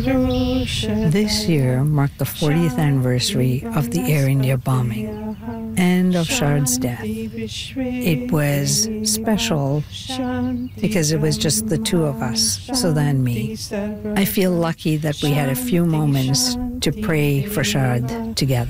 This year marked the 40th anniversary of the Air India bombing and of Shard's death. It was special because it was just the two of us, Sudha and me. I feel lucky that we had a few moments to pray for Shard together.